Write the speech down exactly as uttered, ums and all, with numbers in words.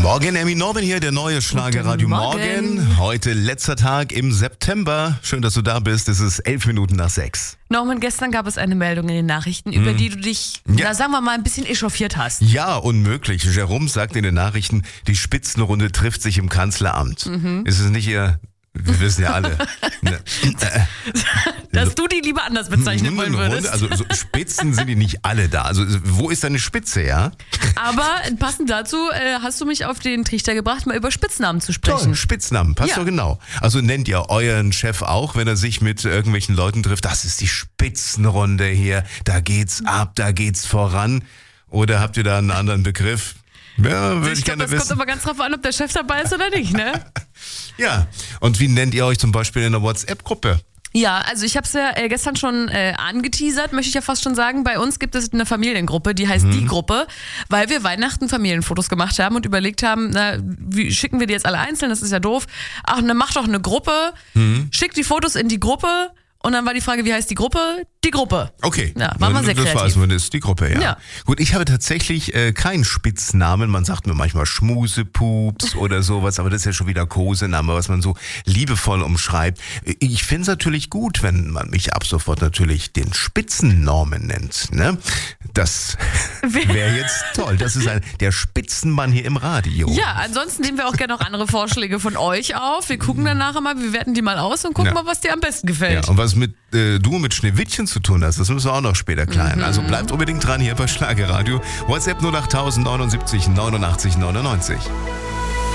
Morgen, Emmy Norman hier, der neue Schlagerradio Morgen. Morgen. Heute letzter Tag im September. Schön, dass du da bist. Es ist elf Minuten nach sechs. Norman, gestern gab es eine Meldung in den Nachrichten, über hm. die du dich, ja. na, sagen wir mal, ein bisschen echauffiert hast. Ja, unmöglich. Jerome sagt in den Nachrichten, die Spitzenrunde trifft sich im Kanzleramt. Mhm. Ist es nicht ihr... Wir wissen ja alle. Ne? Dass du die lieber anders bezeichnen wollen würdest. Also so Spitzen sind die nicht alle da. Also wo ist deine Spitze, ja? Aber passend dazu äh, hast du mich auf den Trichter gebracht, mal über Spitznamen zu sprechen. Toll, Spitznamen, passt ja. doch genau. Also nennt ihr euren Chef auch, wenn er sich mit irgendwelchen Leuten trifft, das ist die Spitzenrunde hier, da geht's ab, da geht's voran. Oder habt ihr da einen anderen Begriff? Ja, würde ich, ich glaub, gerne das wissen. kommt aber ganz drauf an, ob der Chef dabei ist oder nicht, ne? Ja, und wie nennt ihr euch zum Beispiel in der WhatsApp-Gruppe? Ja, also ich habe es ja äh, gestern schon äh, angeteasert, möchte ich ja fast schon sagen. Bei uns gibt es eine Familiengruppe, die heißt mhm. Die Gruppe, weil wir Weihnachten Familienfotos gemacht haben und überlegt haben, na, wie schicken wir die jetzt alle einzeln, das ist ja doof. Ach, dann mach doch eine Gruppe, mhm. schick die Fotos in die Gruppe. Und dann war die Frage, wie heißt die Gruppe? Die Gruppe. Okay. Ja, war mal sehr das kreativ. weiß man, das ist die Gruppe, ja. ja. Gut, ich habe tatsächlich äh, keinen Spitznamen. Man sagt mir manchmal Schmusepups oder sowas, aber das ist ja schon wieder Kosename, was man so liebevoll umschreibt. Ich finde es natürlich gut, wenn man mich ab sofort natürlich den Spitzennorman nennt. Ne? Das wäre jetzt toll. Das ist ein, der Spitzenmann hier im Radio. Ja, ansonsten nehmen wir auch gerne noch andere Vorschläge von euch auf. Wir gucken dann nachher mal, wir werten die mal aus und gucken ja. mal, was dir am besten gefällt. Ja, und was mit äh, du mit Schneewittchen zu tun hast, das müssen wir auch noch später klären. Mhm. Also bleibt unbedingt dran hier bei Schlagerradio. WhatsApp null acht neunundsiebzig neunundachtzig neunundneunzig.